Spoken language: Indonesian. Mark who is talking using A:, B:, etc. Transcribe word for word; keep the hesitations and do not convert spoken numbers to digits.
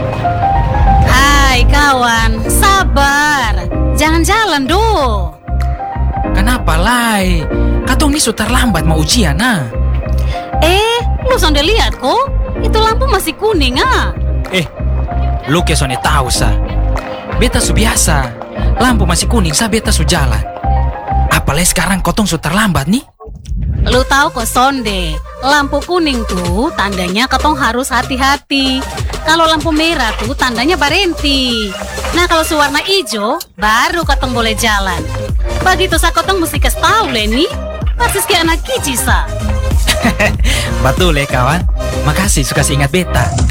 A: Hai kawan, sabar. Jangan jalan dulu.
B: Kenapa Lai? Katong ni sudah terlambat mau ujian nah.
A: Eh, lu sonde lihat kok? Itu lampu masih kuning ah.
B: Eh, lu ke sone tahu sa. Beta su biasa. Lampu masih kuning sa beta su jalan. Apalagi sekarang kotong su terlambat nih.
A: Lu tahu kok sonde, lampu kuning tuh tandanya ketong harus hati-hati. Kalau lampu merah tuh tandanya berhenti. Nah kalau sewarna hijau, baru ketong boleh jalan. Begitu sa ketong mesti kasih tahu Leni. Persis kayak anak kicik sa.
B: Betul ya kawan. Makasih suka ingat beta.